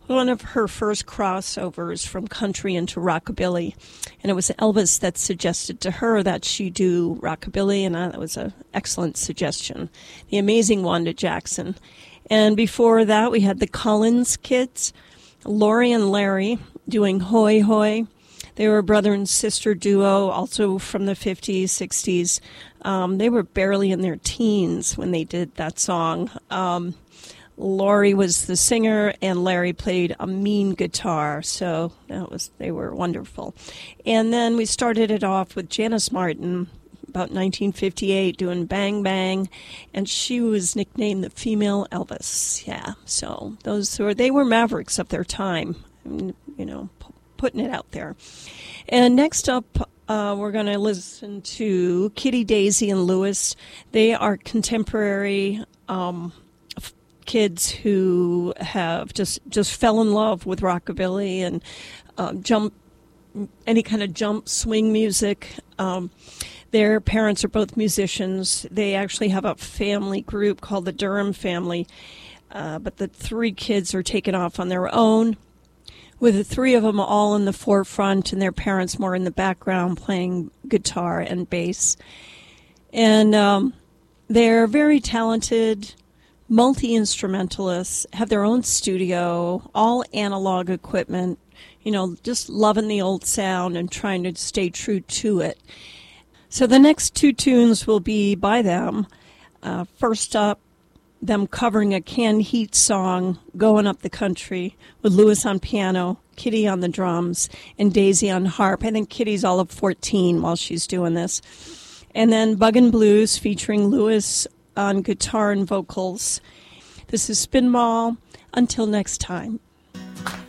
one of her first crossovers from country into rockabilly. And it was Elvis that suggested to her that she do rockabilly, and that was an excellent suggestion. The amazing Wanda Jackson. And before that, we had the Collins Kids, Lori and Larry doing Hoy Hoy. They were a brother and sister duo, also from the 50s, 60s. They were barely in their teens when they did that song. Lori was the singer, and Larry played a mean guitar, so they were wonderful. And then we started it off with Janice Martin, about 1958, doing Bang Bang, and she was nicknamed the female Elvis. Yeah, so they were mavericks of their time, putting it out there. And next up, we're going to listen to Kitty, Daisy, and Lewis. They are contemporary kids who have just fell in love with rockabilly and any kind of jump swing music. Their parents are both musicians. They actually have a family group called the Durham family, but the three kids are taken off on their own, with the three of them all in the forefront and their parents more in the background playing guitar and bass. And they're very talented multi-instrumentalists, have their own studio, all analog equipment, just loving the old sound and trying to stay true to it. So the next two tunes will be by them. First up, them covering a Canned Heat song, Going Up the Country, with Lewis on piano, Kitty on the drums, and Daisy on harp. I think Kitty's all of 14 while she's doing this. And then Buggin' Blues featuring Lewis on guitar and vocals. This is Spinball. Until next time.